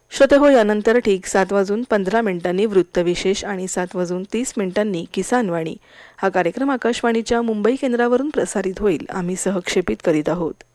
श्रोते हो, यानंतर ठीक 7:15 वृत्तविशेष आणि 7:30 किसानवाणी हा कार्यक्रम आकाशवाणीच्या मुंबई केंद्रावरून प्रसारित होईल. आम्ही सहक्षेपित करीत आहोत.